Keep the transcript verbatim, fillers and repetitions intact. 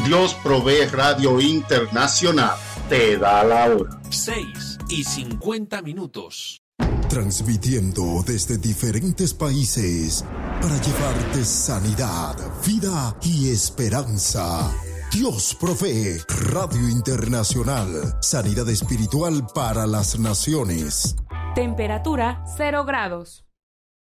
Dios Provee Radio Internacional te da la hora. seis y cincuenta minutos. Transmitiendo desde diferentes países para llevarte sanidad, vida y esperanza. Dios Provee Radio Internacional. Sanidad espiritual para las naciones. Temperatura cero grados.